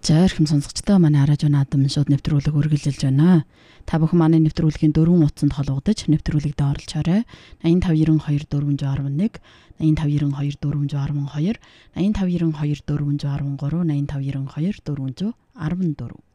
За эрхэм сонсогчдоо манай радио наадам шууд нэвтрүүлэг үргэлжилж байна. Та бүхэн манай нэвтрүүлгийн 4 утсанд холбогдож нэвтрүүлэгт оролцоорой. 8592 411 8592 412 8592 413 8592 414